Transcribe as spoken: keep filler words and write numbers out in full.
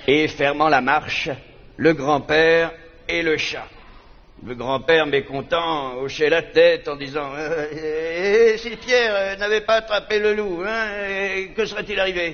Et fermant la marche, le grand-père et le chat. Le grand-père, mécontent, hochait la tête en disant euh, « Et si Pierre euh, n'avait pas attrapé le loup, hein, que serait-il arrivé ?»